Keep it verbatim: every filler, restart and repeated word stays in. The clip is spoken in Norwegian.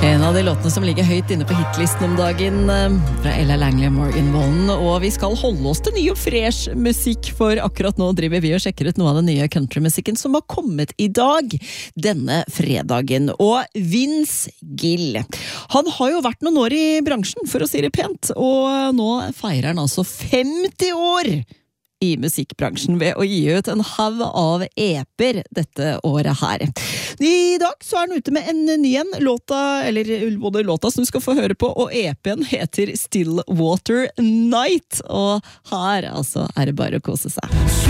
En av de låtene som ligger høyt inne på hitlisten om dagen, fra Ella Langley og Morgan Wallen, og vi skal holde oss til ny og fresh musikk, for akkurat nå driver vi og sjekker ut noe av den nye countrymusikken som har kommet i dag, denne fredagen. Og Vince Gill, han har jo vært noen år i bransjen, for å si det pent, og nå feirer han altså femti år i musikkbransjen ved å gi ut en hav av eper dette året her. I dag så er han ute med en ny en, låta, eller både låta som du skal få høre på, og epen heter Stillwater Night, og her altså er det bare å kose seg.